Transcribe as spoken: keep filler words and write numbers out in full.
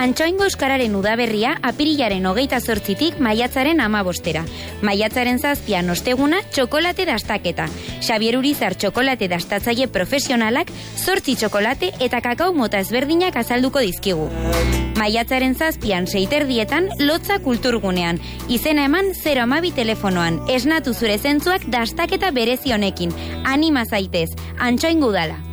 Antsoaingo Euskararen udaberria apirilaren hogeita zortzitik maiatzaren amabostera. Maiatzaren zazpian osteguna txokolate dastaketa. Xabier Urizar txokolate dastatzaile profesionalak zortzi txokolate eta kakao mota ezberdinak azalduko dizkigu. Maiatzaren zazpian seiterdietan lotza kulturgunean. Izena eman zero hamabi telefonoan. Esnatu zure zentzuak dastaketa berezi honekin. Anima zaitez, Antsoaingo udala.